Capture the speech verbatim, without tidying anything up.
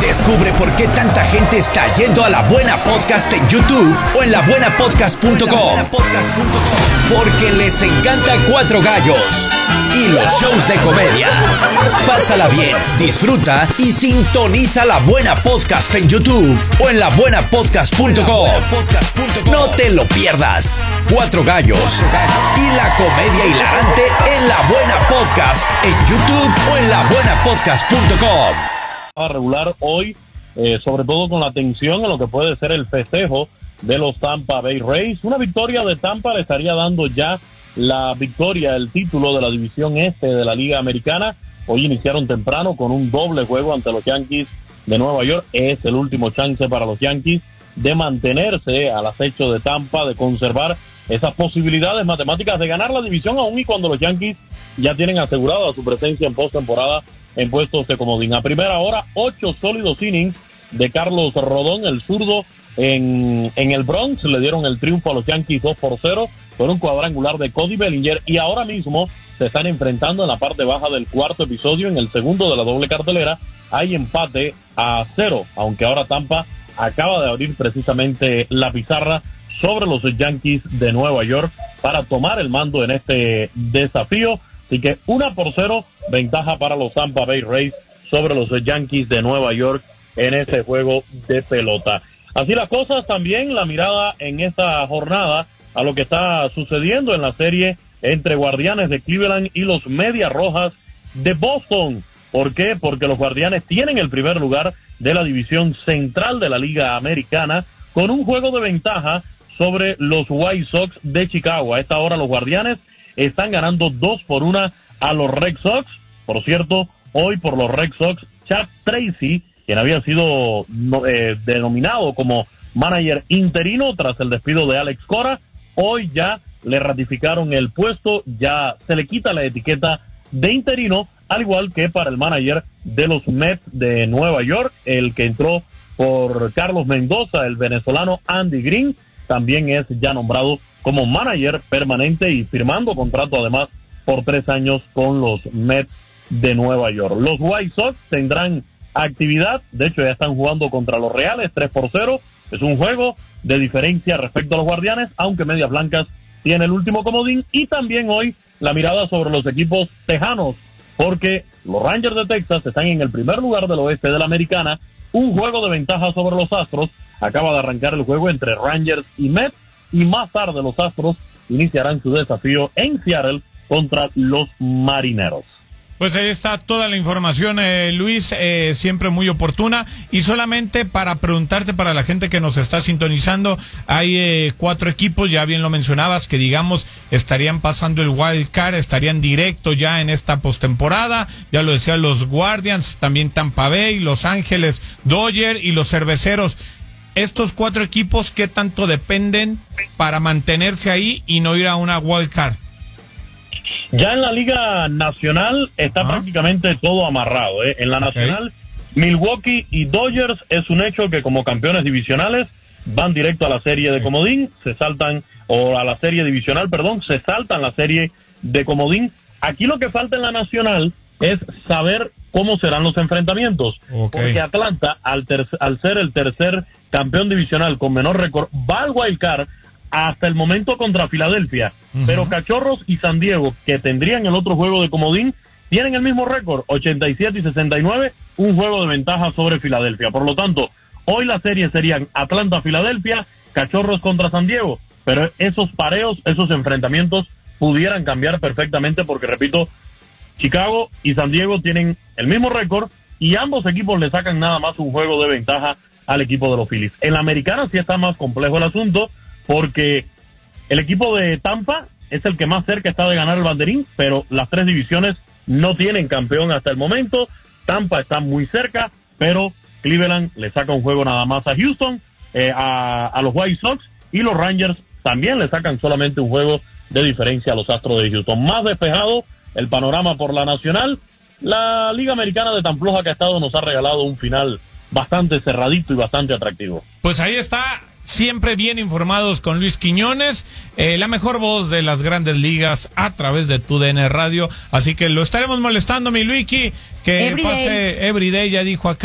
Descubre por qué tanta gente está yendo a La Buena Podcast en YouTube o en la buena podcast punto com. Porque les encanta Cuatro Gallos y los shows de comedia. Pásala bien, disfruta y sintoniza La Buena Podcast en YouTube o en la buena podcast punto com. No te lo pierdas. Cuatro Gallos y la comedia hilarante en La Buena Podcast en YouTube o en la buena podcast punto com. A regular hoy, eh, sobre todo con la atención a lo que puede ser el festejo de los Tampa Bay Rays. Una victoria de Tampa le estaría dando ya la victoria, el título de la división este de la Liga Americana. Hoy iniciaron temprano con un doble juego ante los Yankees de Nueva York. Es el último chance para los Yankees de mantenerse al acecho de Tampa, de conservar esas posibilidades matemáticas de ganar la división, aún y cuando los Yankees ya tienen asegurada su presencia en postemporada en puestos de comodín. A primera hora, ocho sólidos innings de Carlos Rodón, el zurdo, en, en el Bronx. Le dieron el triunfo a los Yankees dos por cero con un cuadrangular de Cody Bellinger, y ahora mismo se están enfrentando en la parte baja del cuarto episodio, en el segundo de la doble cartelera. Hay empate a cero, aunque ahora Tampa acaba de abrir precisamente la pizarra sobre los Yankees de Nueva York para tomar el mando en este desafío. Así que una por cero, ventaja para los Tampa Bay Rays sobre los Yankees de Nueva York en ese juego de pelota. Así las cosas, también la mirada en esta jornada a lo que está sucediendo en la serie entre Guardianes de Cleveland y los Medias Rojas de Boston. ¿Por qué? Porque los Guardianes tienen el primer lugar de la división central de la Liga Americana con un juego de ventaja sobre los White Sox de Chicago. A esta hora los Guardianes están ganando dos por una a los Red Sox. Por cierto, hoy por los Red Sox, Chad Tracy, quien había sido eh, denominado como manager interino tras el despido de Alex Cora, hoy ya le ratificaron el puesto, ya se le quita la etiqueta de interino, al igual que para el manager de los Mets de Nueva York, el que entró por Carlos Mendoza, el venezolano Andy Green, también es ya nombrado como manager permanente y firmando contrato además por tres años con los Mets de Nueva York. Los White Sox tendrán actividad, de hecho ya están jugando contra los Reales tres por cero, es un juego de diferencia respecto a los Guardianes, aunque Medias Blancas tiene el último comodín. Y también hoy la mirada sobre los equipos tejanos, porque los Rangers de Texas están en el primer lugar del oeste de la Americana, un juego de ventaja sobre los Astros. Acaba de arrancar el juego entre Rangers y Mets, y más tarde los Astros iniciarán su desafío en Seattle contra los Marineros. Pues ahí está toda la información, eh, Luis, eh, siempre muy oportuna. Y solamente para preguntarte, para la gente que nos está sintonizando, hay eh, cuatro equipos, ya bien lo mencionabas, que digamos estarían pasando el wild card, estarían directo ya en esta postemporada. Ya lo decían los Guardians, también Tampa Bay, Los Ángeles, Dodgers y los Cerveceros. Estos cuatro equipos, ¿qué tanto dependen para mantenerse ahí y no ir a una wild card? Ya en la Liga Nacional está ¿Ah? prácticamente todo amarrado, ¿eh? En la Nacional, okay. Milwaukee y Dodgers es un hecho que como campeones divisionales van directo a la serie de comodín, se saltan, o a la serie divisional, perdón, se saltan la serie de comodín. Aquí lo que falta en la Nacional es saber cómo serán los enfrentamientos, okay. Porque Atlanta, al, ter- al ser el tercer campeón divisional con menor récord, va al wild card hasta el momento contra Filadelfia, uh-huh. Pero Cachorros y San Diego, que tendrían el otro juego de comodín, tienen el mismo récord, ochenta y siete y sesenta y nueve, un juego de ventaja sobre Filadelfia. Por lo tanto, hoy la serie serían Atlanta-Filadelfia, Cachorros contra San Diego, pero esos pareos, esos enfrentamientos pudieran cambiar perfectamente porque, repito, Chicago y San Diego tienen el mismo récord y ambos equipos le sacan nada más un juego de ventaja al equipo de los Phillies. En la Americana sí está más complejo el asunto, porque el equipo de Tampa es el que más cerca está de ganar el banderín, pero las tres divisiones no tienen campeón hasta el momento. Tampa está muy cerca, pero Cleveland le saca un juego nada más a Houston, eh, a, a los White Sox, y los Rangers también le sacan solamente un juego de diferencia a los Astros de Houston. Más despejado el panorama por la Nacional. La Liga Americana, de tan floja que ha estado, nos ha regalado un final bastante cerradito y bastante atractivo. Pues ahí está, siempre bien informados con Luis Quiñones, eh, la mejor voz de las grandes ligas a través de tu D N Radio. Así que lo estaremos molestando, mi Luiki, que Everyday. pase everyday, ya dijo acá.